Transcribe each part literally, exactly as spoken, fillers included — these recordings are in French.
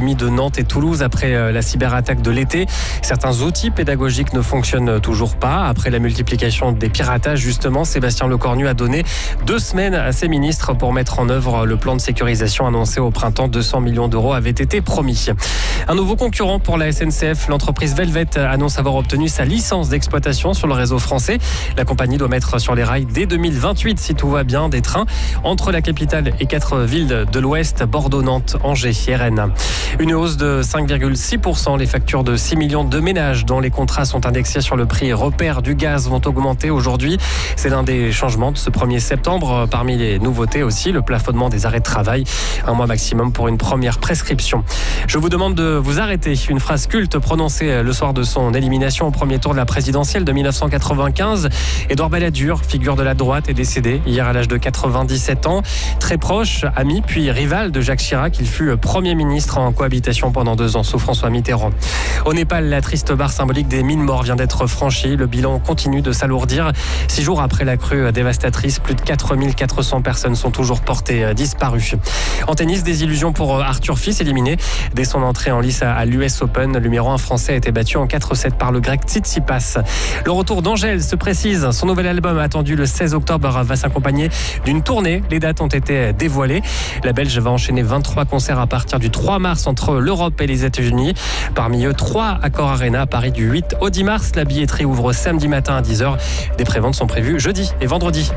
l'académie de Nantes et Toulouse après la cyberattaque de l'été. Certains outils pédagogiques ne fonctionnent toujours pas. Après la multiplication des piratages, justement, Sébastien Lecornu a donné deux semaines à ses ministres pour mettre en œuvre le plan de sécurisation annoncé au printemps. deux cents millions d'euros avaient été promis. Un nouveau concurrent pour la S N C F. L'entreprise Velvet annonce avoir obtenu sa licence d'exploitation sur le réseau français. La compagnie doit mettre sur les rails dès deux mille vingt-huit, si tout va bien, des trains entre la capitale et quatre villes de l'Ouest, Bordeaux, Nantes, Angers et Rennes. Une hausse de cinq virgule six pour cent. Les factures de six millions de ménages dont les contrats sont indexés sur le prix repère du gaz vont augmenter aujourd'hui. C'est l'un des changements de ce premier septembre. Parmi les nouveautés aussi, le plafonnement des arrêts de travail. Un mois maximum pour une première prescription. Je vous demande de vous arrêter. Une phrase culte prononcée le soir de son élimination au premier tour de la présidentielle de dix-neuf cent quatre-vingt-quinze. Édouard Balladur, figure de la droite, est décédé hier à l'âge de quatre-vingt-dix-sept ans. Très proche, ami puis rival de Jacques Chirac, il fut Premier ministre en cohabitation pendant deux ans sous François Mitterrand. Au Népal, la triste barre symbolique des mille morts vient d'être franchie. Le bilan continue de s'alourdir. Six jours après la crue dévastatrice, plus de quatre mille quatre cents personnes sont toujours portées disparues. En tennis, des illusions pour Arthur Fils, éliminé dès son entrée en lice à l'U S Open. Le numéro un français a été battu en quatre sept par le grec Tsitsipas. Le retour d'Angèle se précise. Son nouvel album attendu le seize octobre va s'accompagner d'une tournée. Les dates ont été dévoilées. La Belge va enchaîner vingt-trois concerts à partir du trois mars entre l'Europe et les États-Unis. Parmi eux, trois Accor Arena à Paris du huit au dix mars. La billetterie ouvre samedi matin à dix heures. Des préventes sont prévues jeudi et vendredi.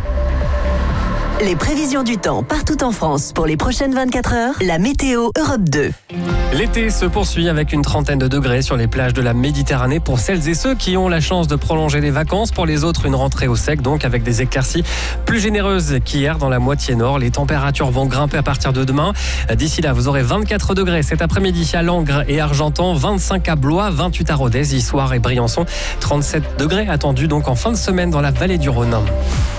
Les prévisions du temps partout en France pour les prochaines vingt-quatre heures. La météo Europe deux. L'été se poursuit avec une trentaine de degrés sur les plages de la Méditerranée pour celles et ceux qui ont la chance de prolonger les vacances. Pour les autres, une rentrée au sec, donc avec des éclaircies plus généreuses qu'hier dans la moitié nord. Les températures vont grimper à partir de demain. D'ici là, vous aurez vingt-quatre degrés cet après-midi à Langres et Argentan, vingt-cinq à Blois, vingt-huit à Rodez, Issoire et Briançon. trente-sept degrés attendus donc en fin de semaine dans la vallée du Rhône.